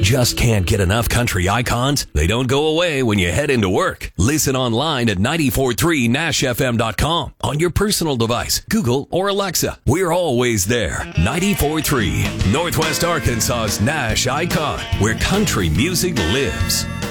just can't get enough country icons? They don't go away when you head into work. Listen online at 943nashfm.com on your personal device, Google or Alexa. We're always there. 94.3, Northwest Arkansas's Nash Icon, where country music lives.